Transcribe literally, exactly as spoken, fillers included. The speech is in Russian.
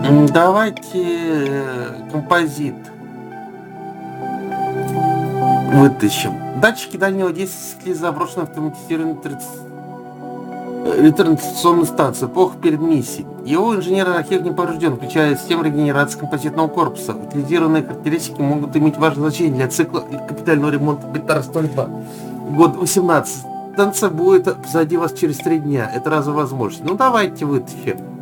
М, Давайте э, композит вытащим. Датчики дальнего действия заброшены автоматизированной ретранслационную станцию эпох перед миссией. Его инженерный архив не поврежден, включая систему регенерации композитного корпуса. Утилизированные характеристики могут иметь важное значение для цикла капитального ремонта Бетар-сто два. Год восемнадцать. Станция будет позади вас через три дня. Это разве возможно? Ну давайте вытащим.